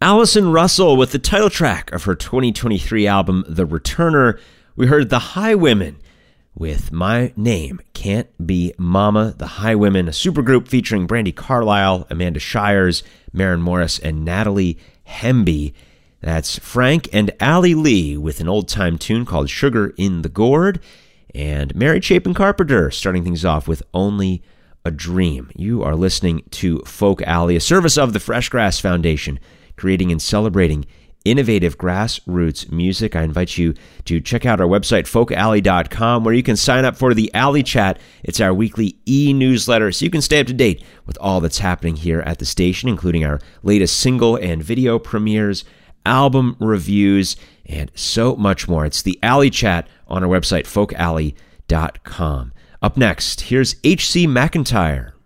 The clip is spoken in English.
Allison Russell with the title track of her 2023 album, The Returner. We heard The Highwomen with My Name Can't Be Mama. The Highwomen, a supergroup featuring Brandi Carlile, Amanda Shires, Maren Morris, and Natalie Hemby. That's Frank and Allie Lee with an old-time tune called Sugar in the Gourd, and Mary Chapin Carpenter starting things off with Only a Dream. You are listening to Folk Alley, a service of the Fresh Grass Foundation, creating and celebrating innovative grassroots music. I invite you to check out our website, folkalley.com, where you can sign up for the Alley Chat. It's our weekly e-newsletter, so you can stay up to date with all that's happening here at the station, including our latest single and video premieres, album reviews, and so much more. It's the Alley Chat on our website, folkalley.com. Up next, here's H.C. McEntire.